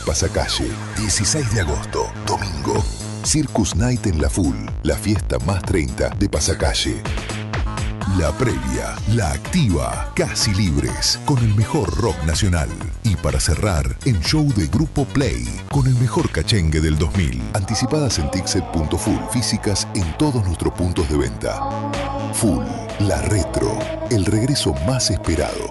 Pasacalle, 16 de agosto, domingo. Circus Night en La Full, la fiesta más 30 de Pasacalle. La previa, la activa, casi libres, con el mejor rock nacional. Y para cerrar, en show de Grupo Play, con el mejor cachengue del 2000. Anticipadas en Tixet.full, físicas en todos nuestros puntos de venta. Full, la retro, el regreso más esperado.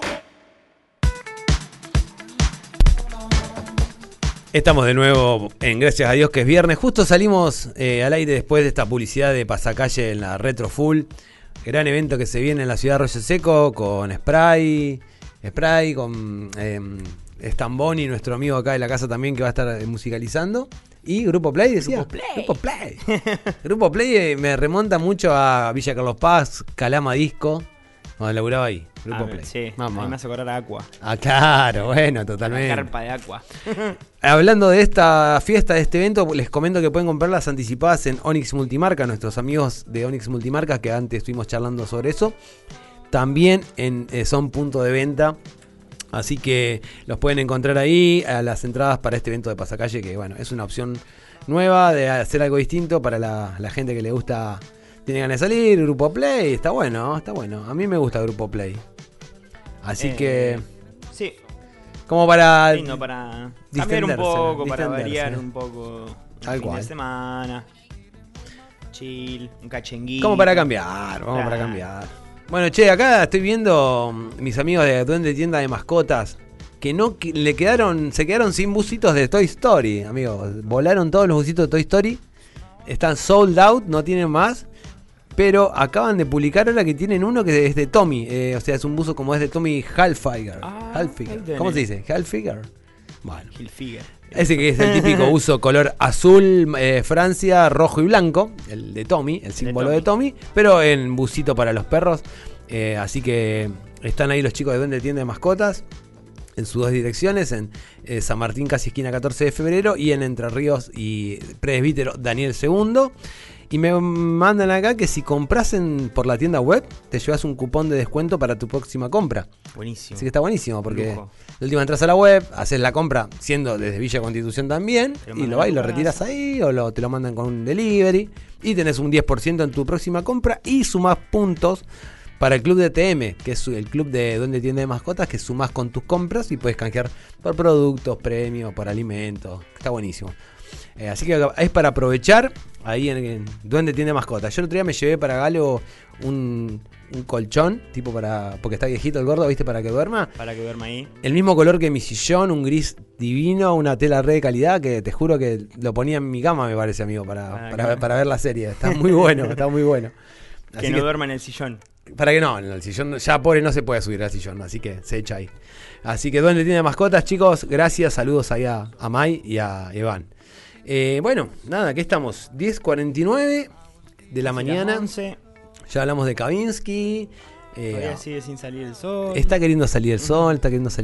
Estamos de nuevo en Gracias a Dios que es viernes. Justo salimos al aire después de esta publicidad de Pasacalle en la Retro Full. Gran evento que se viene en la ciudad de Arroyo Seco con Spray, con Stamboni, nuestro amigo acá de la casa también que va a estar musicalizando. Y Grupo Play, decía. Grupo Play. Grupo Play me remonta mucho a Villa Carlos Paz, Calama Disco, donde laburaba ahí. Grupo Play. Sí, a mí me hace acordar a Aqua. Ah, claro, bueno, totalmente. La carpa de Aqua. Hablando de esta fiesta, de este evento, les comento que pueden comprarlas anticipadas en Onyx Multimarca, nuestros amigos de Onyx Multimarca, que antes estuvimos charlando sobre eso. También son punto de venta, así que los pueden encontrar ahí, a las entradas para este evento de Pasacalle, que bueno, es una opción nueva de hacer algo distinto para la gente que le gusta, tiene ganas de salir. Grupo Play, está bueno, está bueno. A mí me gusta Grupo Play. Así que... Sí. Como para... Lindo para cambiar un poco, para variar un poco. Tal fin cual. de semana. Chill, un cachenguito. Como para cambiar, vamos para cambiar. Bueno, che, acá estoy viendo mis amigos de Duende Tienda de Mascotas que se quedaron sin busitos de Toy Story, amigos. Volaron todos los busitos de Toy Story. Están sold out, no tienen más. Pero acaban de publicar ahora que tienen uno que es de Tommy. O sea, es un buzo como es de Tommy Hilfiger. ¿Cómo se dice? Hilfiger. Bueno. Hilfiger. Ese que es el típico uso color azul, Francia, rojo y blanco. El de Tommy, el símbolo de Tommy. Pero en busito para los perros. Así que están ahí los chicos de Duende Tienda de Mascotas. En sus dos direcciones, en San Martín, casi esquina 14 de febrero. Y en Entre Ríos y Presbítero Daniel II. Y me mandan acá que si compras por la tienda web, te llevas un cupón de descuento para tu próxima compra. Buenísimo. Así que está buenísimo, porque la última entras a la web, haces la compra siendo desde Villa Constitución también, y lo vas y lo retiras ahí, o te lo mandan con un delivery, y tenés un 10% en tu próxima compra, y sumás puntos para el club de TM, que es el club de Duende Tienda de Mascotas, que sumás con tus compras y puedes canjear por productos, premios, por alimentos. Está buenísimo. Así que es para aprovechar ahí en Duende Tienda de Mascotas. Yo el otro día me llevé para Galo un colchón, tipo porque está viejito el gordo, ¿viste? Para que duerma. Para que duerma ahí. El mismo color que mi sillón, un gris divino, una tela re de calidad, que te juro que lo ponía en mi cama, me parece, amigo, para ver la serie. Está muy bueno, está muy bueno. Así que no duerma en el sillón. Para que no, en el sillón, ya pobre no se puede subir al sillón, así que se echa ahí. Así que Duende Tienda de Mascotas, chicos, gracias, saludos ahí a Mai y a Iván. Bueno, nada, ¿qué estamos? 10:49 de la mañana. 11. Ya hablamos de Kavinsky. Todavía sigue sin salir el sol. Está queriendo salir el sol,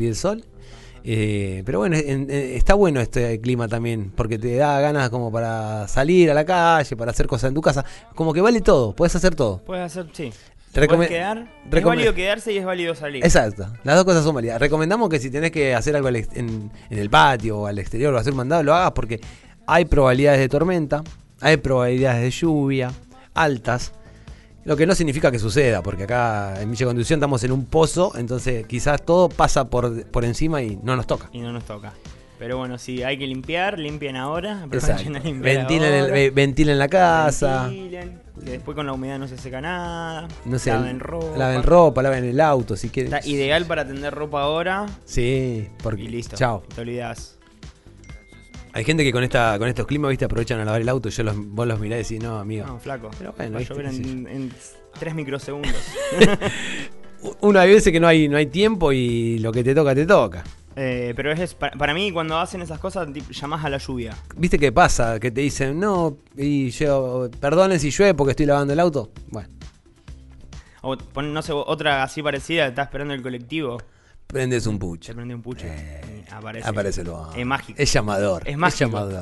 pero bueno, está bueno este clima también, porque te da ganas como para salir a la calle, para hacer cosas en tu casa. Como que vale todo, puedes hacer todo. Puedes hacer, sí. Puedes quedar. Es válido quedarse y es válido salir. Exacto, las dos cosas son válidas. Recomendamos que si tenés que hacer algo en el patio o al exterior o hacer un mandado, lo hagas porque hay probabilidades de tormenta, hay probabilidades de lluvia altas, lo que no significa que suceda, porque acá en Villa Constitución estamos en un pozo, entonces quizás todo pasa por encima y no nos toca. Pero bueno, si hay que limpiar, limpien ahora. Ventilen la casa. Ventilen, que después con la humedad no se seca nada. Laven ropa, laven el auto si quieren. Está ideal para tender ropa ahora. Sí, porque y listo. Chao. Te olvidás. Hay gente que con estos climas, viste, aprovechan a lavar el auto y vos los mirás y decís, no, amigo. No, flaco. Pero bueno, va a llover en 3 microsegundos. Uno hay veces que no hay tiempo y lo que te toca, te toca. Pero para mí, cuando hacen esas cosas, llamás a la lluvia. ¿Viste qué pasa? Que te dicen, no, y yo, perdonen si llueve porque estoy lavando el auto. Bueno. O no sé, otra así parecida, estás esperando el colectivo. Prendes un pucho. Te prende un pucho. Aparece lo. Es mágico. Es llamador. Es mágico. Es llamador.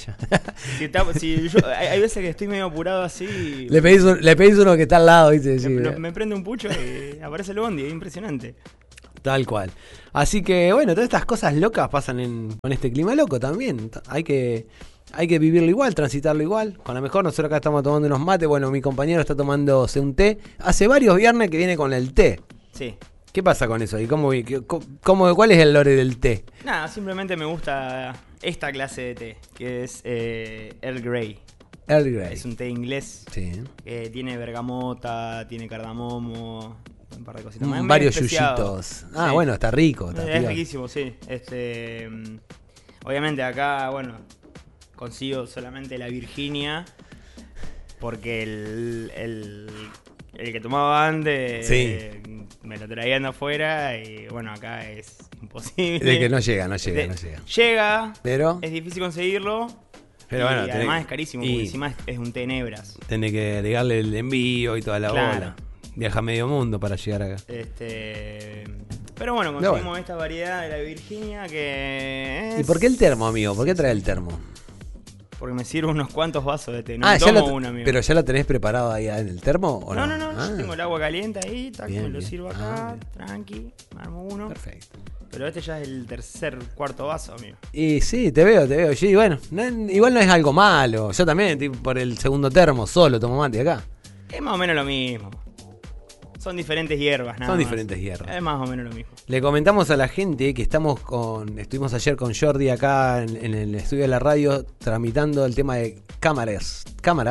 Hay veces que estoy medio apurado así. Le pedís uno que está al lado, ¿viste? Me prende un pucho y aparece el bondi, es impresionante. Tal cual. Así que bueno, todas estas cosas locas pasan con este clima loco también. Hay que vivirlo igual, transitarlo igual. Con lo mejor nosotros acá estamos tomando unos mates. Bueno, mi compañero está tomándose un té. Hace varios viernes que viene con el té. Sí. ¿Qué pasa con eso? ¿Y cuál es el lore del té? Nada, simplemente me gusta esta clase de té, que es Earl Grey. Earl Grey. Es un té inglés. Sí. Tiene bergamota, tiene cardamomo, un par de cositas más. Varios especiado. yuyitos. Sí. Bueno, está rico. Es riquísimo, sí. Obviamente acá, bueno, consigo solamente la Virginia, porque el que tomaba antes me lo traían de afuera y bueno, acá es imposible. De que no llega. Llega, pero es difícil conseguirlo. Pero bueno, y además es carísimo, porque encima es un té en hebras. Tenés que agregarle el envío y toda la bola. Viaja medio mundo para llegar acá. Pero bueno, conseguimos esta variedad de la Virginia que es... ¿Y por qué el termo, amigo? ¿Por qué trae el termo? Porque me sirvo unos cuantos vasos de té. No me tomo uno, amigo. ¿Pero ya lo tenés preparado ahí en el termo o no? No. Yo tengo el agua caliente ahí, me lo sirvo acá, bien. tranqui, me armo uno. Perfecto. Pero este ya es el cuarto vaso, amigo. Y sí, te veo. Sí, bueno, igual no es algo malo. Yo también, por el segundo termo, solo tomo mate acá. Es más o menos lo mismo. Son diferentes hierbas, nada Son más. diferentes hierbas. Es más o menos lo mismo. Le comentamos a la gente que estuvimos ayer con Jordi acá en el estudio de la radio tramitando el tema de cámaras.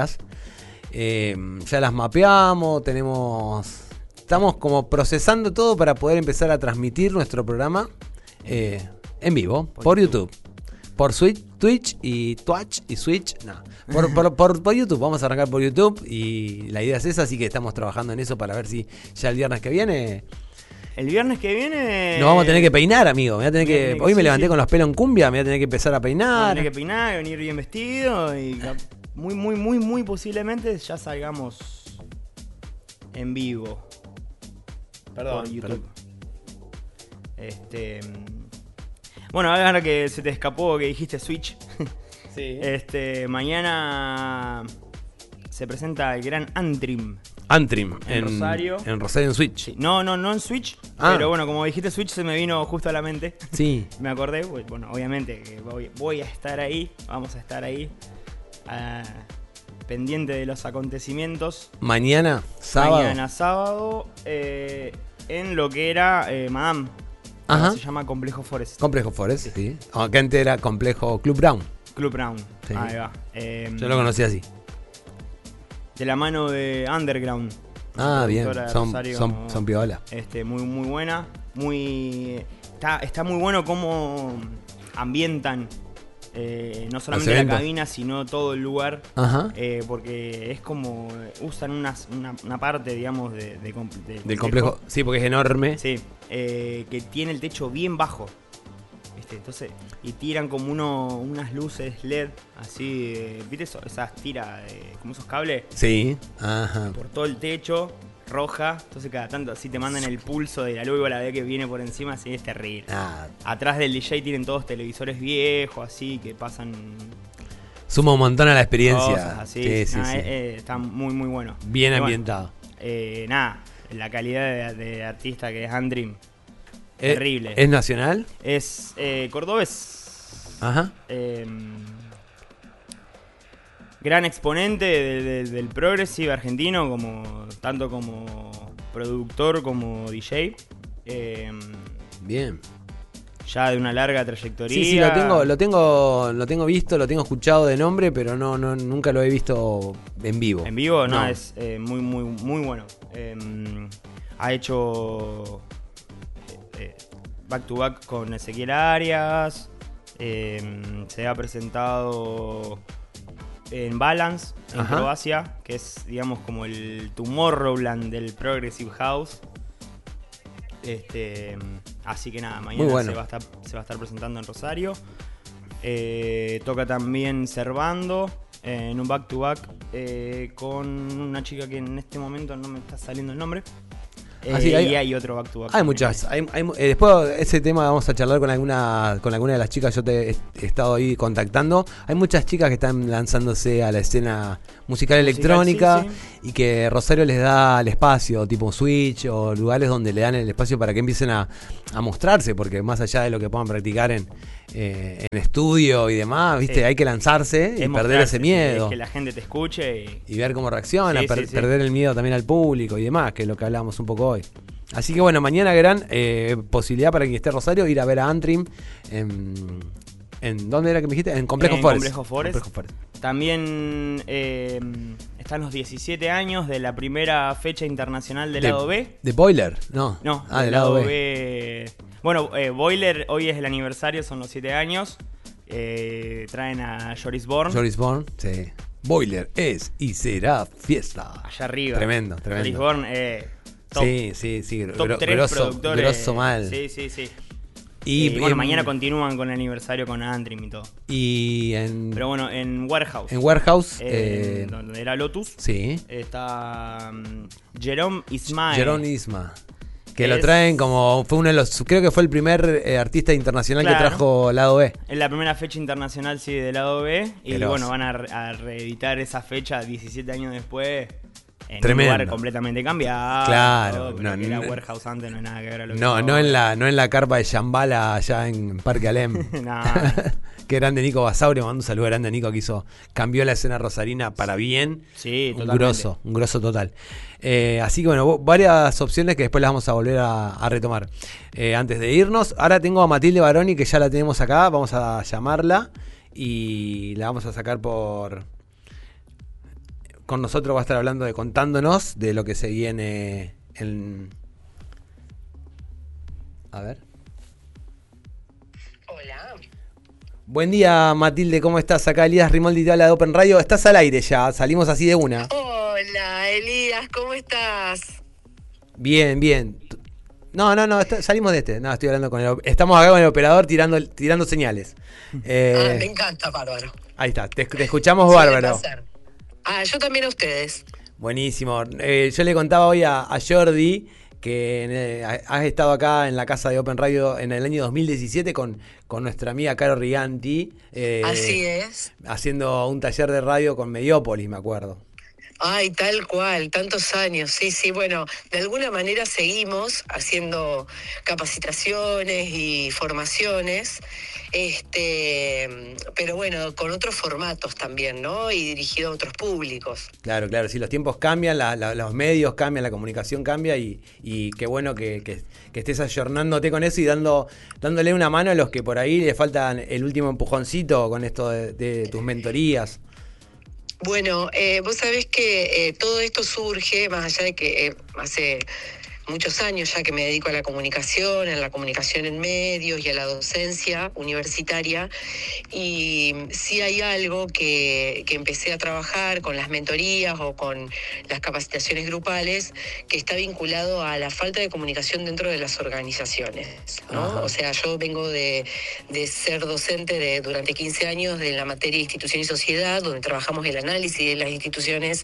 Ya las mapeamos, estamos como procesando todo para poder empezar a transmitir nuestro programa en vivo, por YouTube. Por Twitch y Switch, no. Por YouTube, vamos a arrancar por YouTube y la idea es esa, así que estamos trabajando en eso para ver si ya el viernes que viene... El viernes que viene... Nos vamos a tener que peinar, amigo. Hoy me levanté con los pelos en cumbia, me voy a tener que empezar a peinar. Tener que peinar, venir bien vestido y muy posiblemente ya salgamos en vivo. Perdón, YouTube. Bueno, ahora que se te escapó que dijiste Switch. Sí. Mañana se presenta el gran Antrim. En Rosario. En Rosario en Switch. Sí. No en Switch. Pero bueno, como dijiste Switch se me vino justo a la mente. Sí. Me acordé, bueno, obviamente que voy a estar ahí. Vamos a estar ahí. Pendiente de los acontecimientos. Mañana sábado. En lo que era Madame. Ajá. Se llama Complejo Forest. Complejo Forest, sí. Acá antes era Complejo Club Brown. Club Brown. Sí. Ahí va. Yo lo conocí así. De la mano de Underground. Bien. Son piola. Muy buena. Está muy bueno cómo ambientan no solamente la cabina, sino todo el lugar. Ajá. Porque es como usan una parte, digamos, del complejo. Sí, porque es enorme. Sí. Que tiene el techo bien bajo. Entonces, y tiran como unas luces LED así, ¿viste esas tiras como esos cables? Sí. Ajá. Por todo el techo, roja. Entonces cada tanto así te mandan el pulso de la luz y la vez que viene por encima, así es terrible. Atrás del DJ tienen todos televisores viejos así que pasan. Suma un montón a la experiencia. Cosas así. Sí. Está muy bueno. Bien ambientado. La calidad de artista que es Andream. Terrible. ¿Es nacional? Es cordobés. Ajá. Gran exponente del progressive argentino, tanto como productor como DJ. Bien. Ya de una larga trayectoria. Sí, lo tengo visto, lo tengo escuchado de nombre, pero nunca lo he visto en vivo. En vivo, no. Es muy bueno. Ha hecho back to back con Ezequiel Arias. Se ha presentado en Balance, en Croacia, que es, digamos, como el Tomorrowland del Progressive House. Así que nada, mañana se va a estar presentando en Rosario. Toca también Servando en un back to back con una chica que en este momento no me está saliendo el nombre. Así y hay otro back to back. Hay muchas. Después ese tema vamos a charlar con alguna de las chicas. Yo te he estado ahí contactando. Hay muchas chicas que están lanzándose a la escena musical electrónica, sí. Y que Rosario les da el espacio, tipo Switch o lugares donde le dan el espacio para que empiecen a mostrarse, porque más allá de lo que puedan practicar en estudio y demás, viste, sí. Hay que lanzarse y perder ese miedo. Que la gente te escuche y ver cómo reacciona, perder el miedo también al público y demás, que es lo que hablábamos un poco hoy. Así que bueno, mañana gran posibilidad para quien esté Rosario ir a ver a Antrim en ¿dónde era que me dijiste? En Complejo Forest. Complejo Forest. También están los 17 años de la primera fecha internacional del lado B. ¿De Boiler? No. Del lado B. Bueno, Boiler hoy es el aniversario, son los 7 años. Traen a Joris Born. Joris Born, sí. Boiler es y será fiesta. Allá arriba. Tremendo. Joris Born, top. Sí. Top 3 productores. Grosso mal. Sí. Y bueno, mañana continúan con el aniversario con Antrim y todo. Pero bueno, en Warehouse. En Warehouse. Donde era Lotus. Sí. Está Jerome Isma. Que lo traen como... Fue uno de los... Creo que fue el primer artista internacional que trajo Lado B. Es la primera fecha internacional, sí, de Lado B. Y bueno, van a reeditar esa fecha 17 años después. En Tremendo. Un lugar completamente cambiado. Claro. No, era Warehouse antes, no hay nada que ver a lo que no en la carpa de Shambhala allá en Parque Alem. No. Qué grande Nico Basaurio, mando un saludo grande a Nico que cambió la escena rosarina para bien. Sí, totalmente. Un grosso total. Así que bueno, varias opciones que después las vamos a volver a retomar. Antes de irnos, ahora tengo a Matilde Baroni, que ya la tenemos acá, vamos a llamarla y la vamos a sacar con nosotros. Va a estar contándonos de lo que se viene a ver. Hola. Buen día, Matilde, ¿cómo estás? Acá Elías Rimoldi te habla de Open Radio. Estás al aire ya, salimos así de una. Hola, Elías, ¿cómo estás? Bien. No, salimos de este. No, estoy hablando estamos acá con el operador tirando señales. Me encanta, bárbaro. Ahí está, te escuchamos bárbaro. Yo también a ustedes. Buenísimo. Yo le contaba hoy a Jordi que has estado acá en la casa de Open Radio en el año 2017 con nuestra amiga Caro Riganti. Así es. Haciendo un taller de radio con Mediópolis, me acuerdo. Ay, tal cual, tantos años, sí, bueno, de alguna manera seguimos haciendo capacitaciones y formaciones, pero bueno, con otros formatos también, ¿no? Y dirigido a otros públicos. Claro, sí, los tiempos cambian, los medios cambian, la comunicación cambia y qué bueno que estés ayornándote con eso y dándole una mano a los que por ahí le faltan el último empujoncito con esto de tus mentorías. Bueno, vos sabés que todo esto surge, más allá de que hace muchos años ya que me dedico a la comunicación en medios y a la docencia universitaria, y sí hay algo que empecé a trabajar con las mentorías o con las capacitaciones grupales que está vinculado a la falta de comunicación dentro de las organizaciones, ¿no? Ajá. O sea, yo vengo de ser docente durante 15 años de la materia de institución y sociedad, donde trabajamos el análisis de las instituciones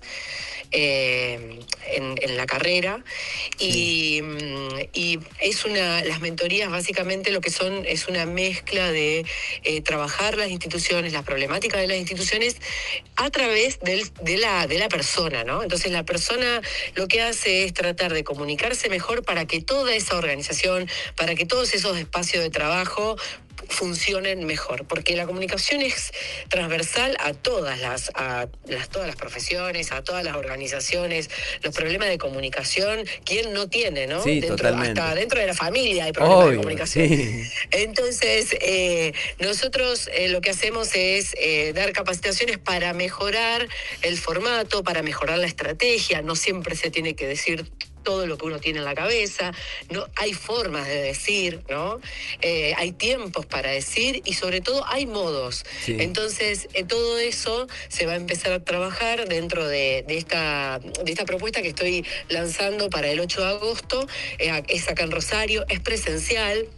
en la carrera, sí. Y las mentorías básicamente lo que son es una mezcla de trabajar las instituciones, las problemáticas de las instituciones a través de la persona, ¿no? Entonces la persona lo que hace es tratar de comunicarse mejor para que toda esa organización, para que todos esos espacios de trabajo funcionen mejor, porque la comunicación es transversal a todas las profesiones, a todas las organizaciones. Los problemas de comunicación, ¿quién no tiene, no? Sí, totalmente. Hasta dentro de la familia hay problemas de comunicación. Sí. Entonces, nosotros lo que hacemos es dar capacitaciones para mejorar el formato, para mejorar la estrategia. No siempre se tiene que decir todo lo que uno tiene en la cabeza, no hay formas de decir, ¿no? Hay tiempos para decir y sobre todo hay modos. Sí. Entonces, todo eso se va a empezar a trabajar dentro de esta propuesta que estoy lanzando para el 8 de agosto. Es acá en Rosario, es presencial.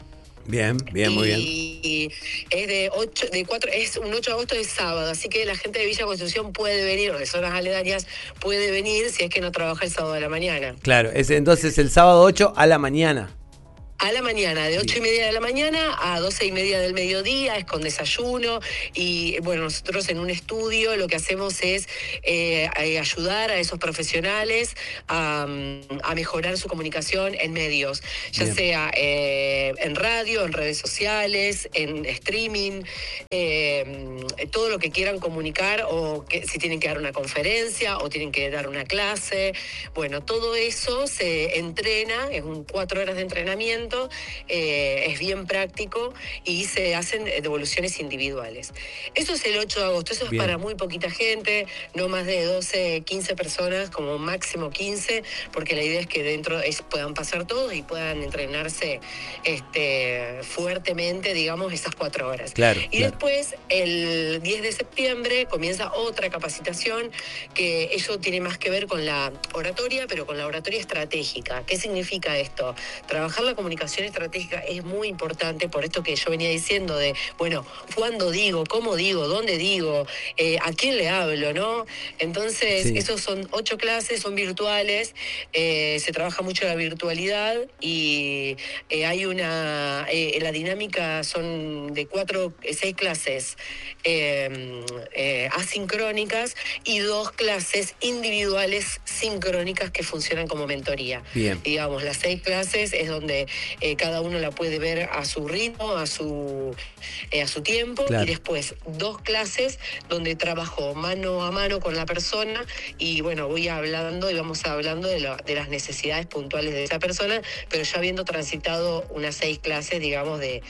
Bien, bien, muy bien. Y es es un 8 de agosto de sábado, así que la gente de Villa Constitución puede venir, o de zonas aledañas, puede venir si es que no trabaja el sábado de la mañana. Claro, es entonces el sábado 8 a la mañana. A la mañana, de 8:30 de la mañana a 12:30 del mediodía, es con desayuno. Y bueno, nosotros en un estudio lo que hacemos es ayudar a esos profesionales a mejorar su comunicación en medios, ya Bien. sea en radio, en redes sociales, en streaming, todo lo que quieran comunicar, o que si tienen que dar una conferencia o tienen que dar una clase. Bueno, todo eso se entrena, es 4 horas de entrenamiento. Es bien práctico y se hacen devoluciones individuales. Eso es el 8 de agosto, eso es Bien. para muy poquita gente, no más de 12, 15 personas, como máximo 15, porque la idea es que puedan pasar todos y puedan entrenarse fuertemente, digamos, esas 4 horas. Claro, Y después, el 10 de septiembre, comienza otra capacitación que eso tiene más que ver con la oratoria, pero con la oratoria estratégica. ¿Qué significa esto? Trabajar la comunicación estratégica es muy importante, por esto que yo venía diciendo de, bueno, cuándo digo, cómo digo, dónde digo, a quién le hablo, ¿no? Entonces, Sí. esos son 8 clases, son virtuales, se trabaja mucho la virtualidad y hay la dinámica son de 6 clases asincrónicas y 2 clases individuales sincrónicas que funcionan como mentoría. Bien. Digamos, las 6 clases es donde cada uno la puede ver a su ritmo, a su tiempo, Claro. y después 2 clases donde trabajo mano a mano con la persona y bueno, vamos hablando de las necesidades puntuales de esa persona, pero ya habiendo transitado unas 6 clases, digamos, de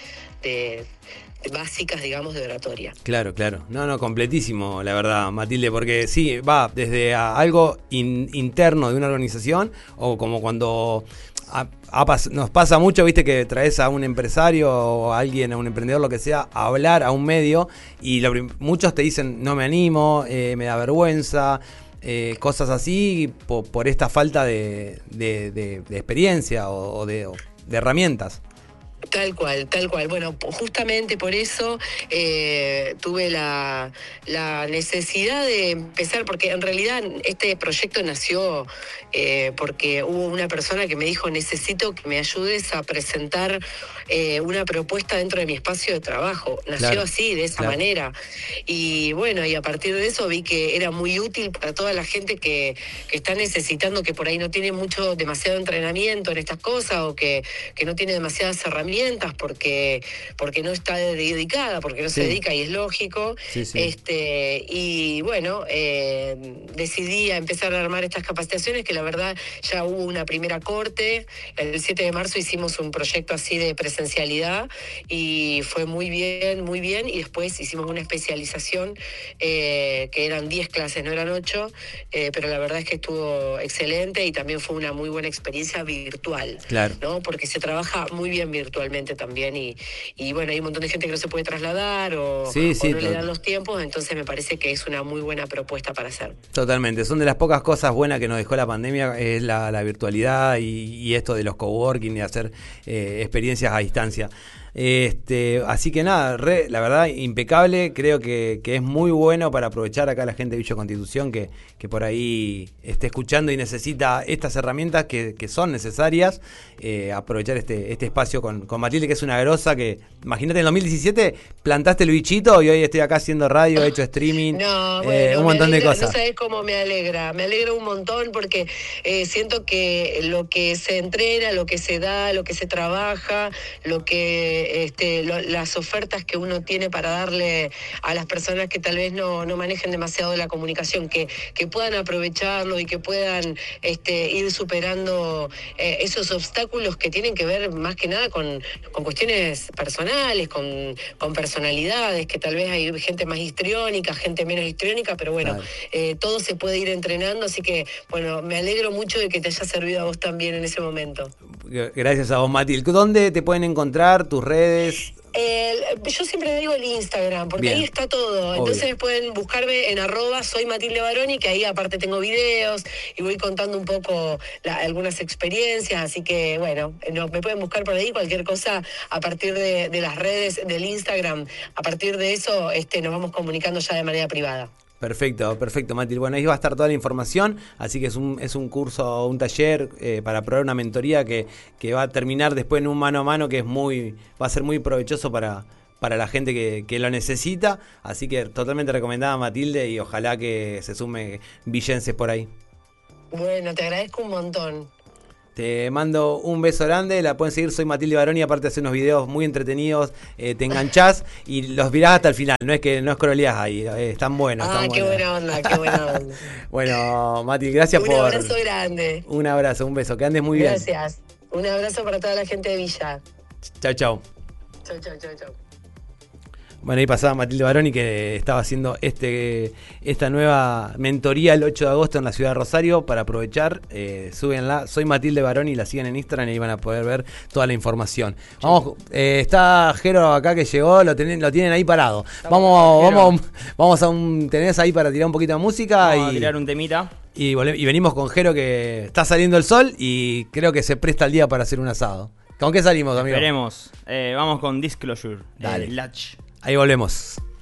básicas, digamos, de oratoria. Claro, claro. No, completísimo, la verdad, Matilde, porque sí, va desde algo interno de una organización, o como cuando nos pasa mucho, viste, que traes a un empresario o a alguien, a un emprendedor, lo que sea, a hablar a un medio, y muchos te dicen, no me animo, me da vergüenza, cosas así, por esta falta de experiencia o de herramientas. Tal cual. Bueno, justamente por eso tuve la necesidad de empezar, porque en realidad este proyecto nació porque hubo una persona que me dijo, necesito que me ayudes a presentar una propuesta dentro de mi espacio de trabajo. Nació Claro, así, de esa claro. manera. Y bueno, y a partir de eso vi que era muy útil para toda la gente que está necesitando, que por ahí no tiene demasiado entrenamiento en estas cosas, o que no tiene demasiadas herramientas porque no está dedicada, porque no se Sí. dedica, y es lógico. Sí, sí. Y bueno, decidí a empezar a armar estas capacitaciones, que la verdad ya hubo una primera corte. El 7 de marzo hicimos un proyecto así de presencialidad y fue muy bien, y después hicimos una especialización que eran 10 clases, no eran 8, pero la verdad es que estuvo excelente y también fue una muy buena experiencia virtual, Claro. ¿no? Porque se trabaja muy bien virtualmente también, y bueno, hay un montón de gente que no se puede trasladar o Sí, no le dan los tiempos, entonces me parece que es una muy buena propuesta para hacer. Totalmente, son de las pocas cosas buenas que nos dejó la pandemia, es la virtualidad y esto de los coworking y hacer experiencias a distancia. Así que nada, la verdad, impecable. Creo que es muy bueno para aprovechar acá a la gente de Villa Constitución que por ahí esté escuchando y necesita estas herramientas que son necesarias. Aprovechar este espacio con Matilde, que es una grosa, que imagínate, en 2017 plantaste el bichito y hoy estoy acá haciendo radio, he hecho streaming, No, bueno, un montón de cosas. No sabes cómo me alegra un montón, porque siento que lo que se entrena, lo que se da, lo que se trabaja, las ofertas que uno tiene para darle a las personas que tal vez no manejen demasiado la comunicación, que puedan aprovecharlo y que puedan ir superando esos obstáculos que tienen que ver más que nada con cuestiones personales, con personalidades, que tal vez hay gente más histriónica, gente menos histriónica, pero bueno, Claro. todo se puede ir entrenando, así que bueno, me alegro mucho de que te haya servido a vos también en ese momento. Gracias a vos, Matilde. ¿Dónde te pueden encontrar? ¿Tus redes? Yo siempre digo el Instagram, porque Bien. ahí está todo. Obvio. Entonces pueden buscarme en @soy Matilde Baroni, que ahí aparte tengo videos y voy contando un poco algunas experiencias. Así que, bueno, me pueden buscar por ahí. Cualquier cosa a partir de las redes del Instagram. A partir de eso nos vamos comunicando ya de manera privada. Perfecto, Matilde. Bueno, ahí va a estar toda la información, así que es un curso, un taller para probar una mentoría que va a terminar después en un mano a mano que va a ser muy provechoso para la gente que lo necesita, así que totalmente recomendada, Matilde, y ojalá que se sume villenses por ahí. Bueno, te agradezco un montón. Te mando un beso grande, la pueden seguir, soy Matilde Baroni, aparte hace unos videos muy entretenidos, te enganchás y los mirás hasta el final, no es croleás ahí, están buenos. Qué buena onda, qué buena onda. Bueno, Mati, gracias por... Un abrazo grande. Un abrazo, un beso, que andes muy Gracias. bien. Gracias. Un abrazo para toda la gente de Villa. Chau, chau. Chau, chau, chau, chau. Bueno, ahí pasaba Matilde Baroni, que estaba haciendo esta nueva mentoría el 8 de agosto en la ciudad de Rosario. Para aprovechar, súbenla. Soy Matilde Baroni, la siguen en Instagram y ahí van a poder ver toda la información. Vamos, está Jero acá que llegó, lo tienen ahí parado. Vamos a tenés ahí para tirar un poquito de música. Vamos a tirar un temita. Y venimos con Jero, que está saliendo el sol y creo que se presta el día para hacer un asado. ¿Con qué salimos, amigo? Veremos. Vamos con Disclosure. Dale. Latch. Ahí volvemos.